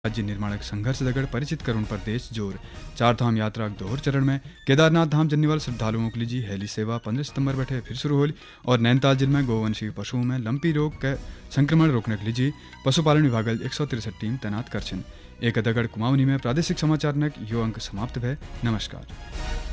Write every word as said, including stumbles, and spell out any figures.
राज्य निर्माण संघर्ष दगड़ परिचित करुण पर देश जोर। चार धाम यात्रा के दोहर चरण में केदारनाथ धाम जन्ने वाले श्रद्धालुओं के लिए हेली सेवा पंद्रह सितंबर बैठे फिर शुरू होली। और नैनीताल जिले में गोवंशीय पशुओं में लंपी रोग के संक्रमण रोकने के लिए पशुपालन विभाग एक सौ तिरसठ टीम तैनात कर। एक दगड़ कुमाऊनी में प्रादेशिक समाचार ने यो अंक समाप्त भय। नमस्कार।